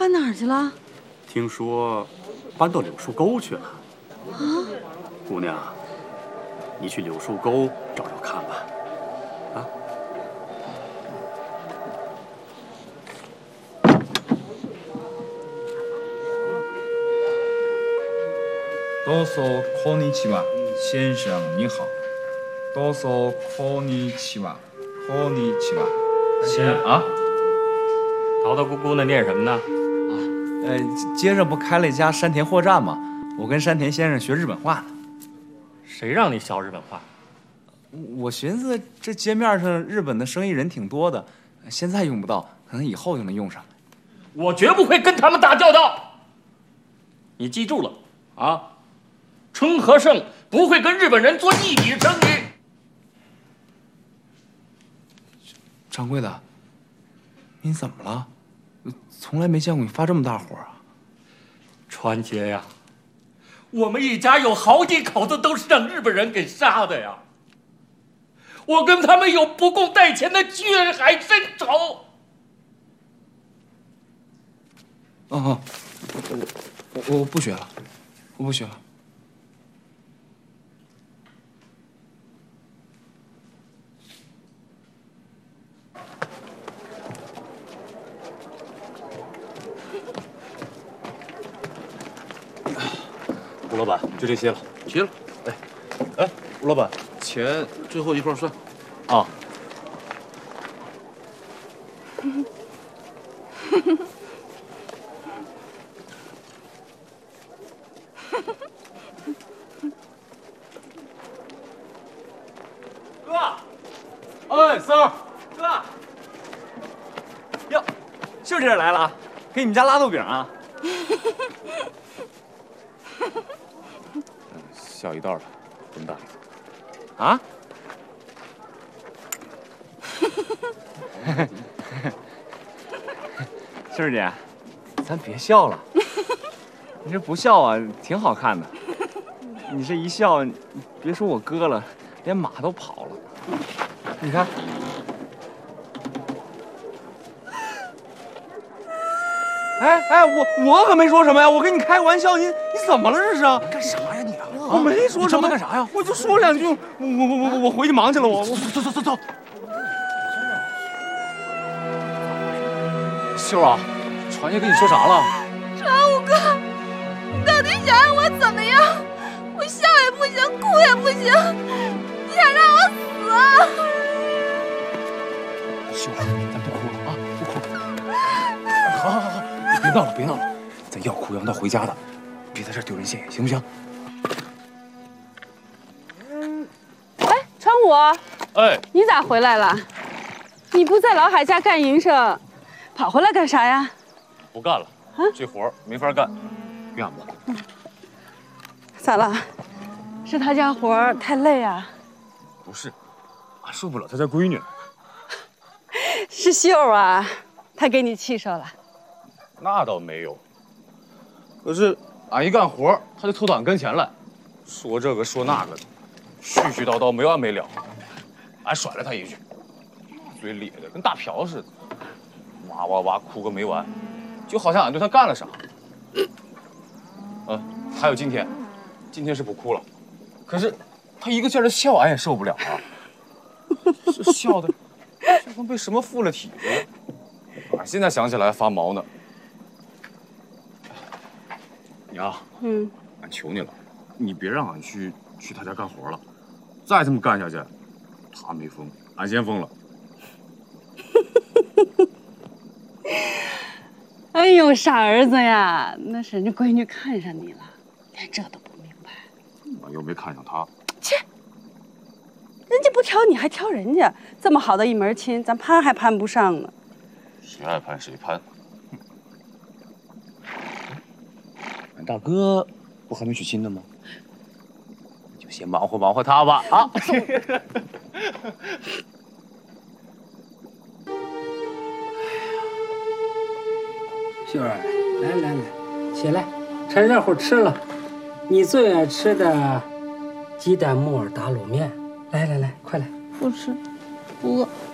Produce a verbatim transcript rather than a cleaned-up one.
搬哪儿去了？ 听说搬到柳树沟去了。 啊， 姑娘，你去柳树沟找找看吧。啊。 どうぞこんにちは，先生你好。どうぞこんにちは，こんにちは。先啊， 叨叨咕咕的念什么呢？ 啊，呃，街上不开了一家山田货站吗？我跟山田先生学日本话呢。 谁让你学日本话？ 我寻思这街面上日本的生意人挺多的，现在用不到，可能以后就能用上。 我绝不会跟他们打交道。你记住了啊！ 春和盛不会跟日本人做一笔生意。 掌柜的，您怎么了？从来没见过你发这么大火啊！ 川姐呀，我们一家有好几口子都是让日本人给杀的呀。我跟他们有不共戴天的血海深仇。 哦哦，我我我不学了，我不学了。 吴老板，就这些了。 齐了。哎，哎，吴老板，钱最后一块算。 啊。 哥，哎，三儿，哥，哟，秀姐来了，给你们家拉豆饼啊。 下一道了，混蛋！ 啊？秀儿姐，咱别笑了，你这不笑啊，挺好看的。你这一笑，别说我哥了，连马都跑了。你看，哎哎，我我可没说什么呀，我跟你开个玩笑，你你怎么了这是？ 干啥呀你啊？ 我没说什么， 干啥呀？ 我就说两句，我我我我我回去忙去了，我我走走走走走。秀儿啊，传爷跟你说啥了？ 传武哥，你到底想让我怎么样？我笑也不行，哭也不行，你想让我死啊？ 秀儿，咱不哭了啊，不哭。好好好好，别闹了别闹了，咱要哭要闹回家的，别在这儿丢人现眼，行不行？ 川武， 哎， 你咋回来了？你不在老海家干营生，跑回来干啥呀？ 不干了， 啊， 这活儿没法干，怨吧。 嗯，咋了？是他家活儿太累啊？ 不是，俺受不了他家闺女。 是秀啊，她给你气受了。 那倒没有，可是俺一干活，他就凑到俺跟前来，说这个说那个的。 絮絮叨叨没完没了，俺甩了他一句，嘴咧的跟大瓢似的，哇哇哇哭个没完，就好像俺对他干了啥。嗯，还有今天，今天是不哭了，可是他一个劲儿的笑，俺也受不了啊，这笑的就跟被什么附了体似的，俺现在想起来还发毛呢。娘，嗯，俺求你了，你别让俺去去他家干活了。 再这么干下去，他没疯，俺先疯了。 哎呦，傻儿子呀，那是人家闺女看上你了，连这都不明白。 俺又没看上他。 切，人家不挑你还挑人家，这么好的一门亲，咱攀还攀不上呢。 谁爱攀谁攀。俺大哥不还没娶亲呢吗？ 先忙活忙活他吧，啊！ 秀儿，来来来，起来，趁热乎吃了你最爱吃的鸡蛋木耳打卤面。来来来，快来！ 不吃，不饿。